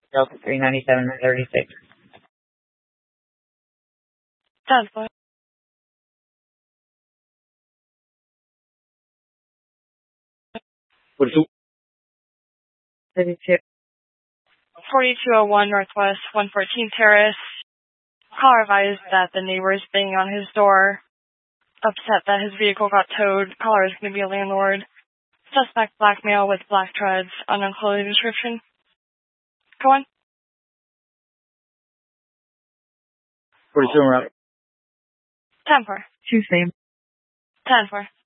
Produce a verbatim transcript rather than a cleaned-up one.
Delta three ninety-seven thirty-six. ten four. forty-two. thirty-two. forty-two oh one Northwest one fourteen Terrace. Caller advised that the neighbor is banging on his door, upset that his vehicle got towed. Caller is going to be a landlord. Suspect black male with black treads, unknown clothing description. Go on. forty-two route. ten four. Two same. ten four.